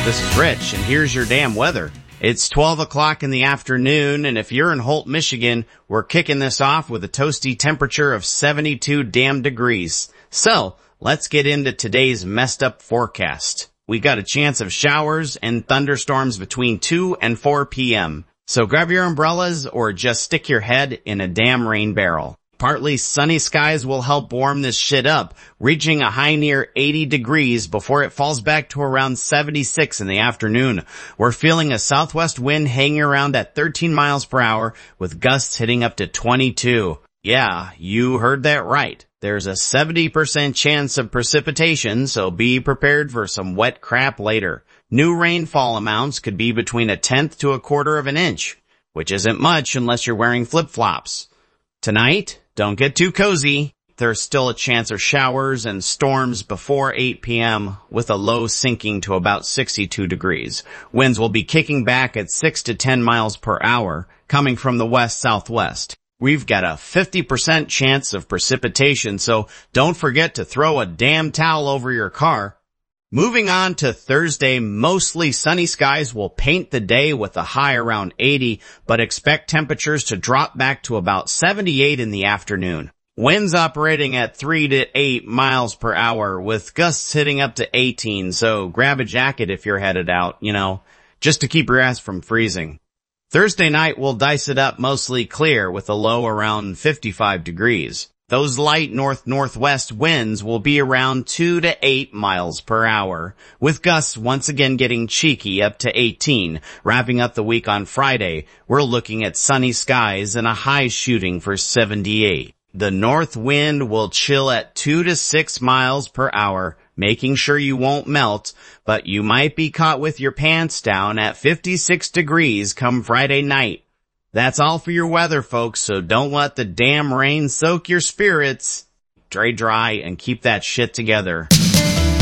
This is Rich, and here's your damn weather. It's 12 o'clock in the afternoon, and if you're in Holt, Michigan, we're kicking this off with a toasty temperature of 72 damn degrees. So, let's get into today's messed up forecast. We got a chance of showers and thunderstorms between 2 and 4 p.m. So grab your umbrellas or just stick your head in a damn rain barrel. Partly sunny skies will help warm this shit up, reaching a high near 80 degrees before it falls back to around 76 in the afternoon. We're feeling a southwest wind hanging around at 13 miles per hour with gusts hitting up to 22. Yeah, you heard that right. There's a 70% chance of precipitation, so be prepared for some wet crap later. New rainfall amounts could be between 1/10 to 1/4 of an inch, which isn't much unless you're wearing flip-flops. Tonight, don't get too cozy. There's still a chance of showers and storms before 8 p.m. with a low sinking to about 62 degrees. Winds will be kicking back at 6 to 10 miles per hour, coming from the west-southwest. We've got a 50% chance of precipitation, so don't forget to throw a damn towel over your car. Moving on to Thursday, mostly sunny skies will paint the day with a high around 80, but expect temperatures to drop back to about 78 in the afternoon. Winds operating at 3 to 8 miles per hour with gusts hitting up to 18, so grab a jacket if you're headed out, just to keep your ass from freezing. Thursday night we'll dice it up mostly clear with a low around 55 degrees. Those light north-northwest winds will be around 2 to 8 miles per hour, with gusts once again getting cheeky up to 18. Wrapping up the week on Friday, we're looking at sunny skies and a high shooting for 78. The north wind will chill at 2 to 6 miles per hour, making sure you won't melt, but you might be caught with your pants down at 56 degrees come Friday night. That's all for your weather, folks, so don't let the damn rain soak your spirits. Stay dry and keep that shit together.